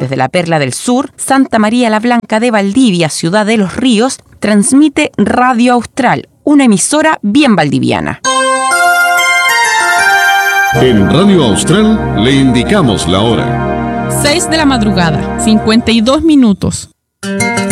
Desde la Perla del Sur, Santa María la Blanca de Valdivia, Ciudad de los Ríos, transmite Radio Austral, una emisora bien valdiviana. En Radio Austral le indicamos la hora. 6 de la madrugada, 52 minutos.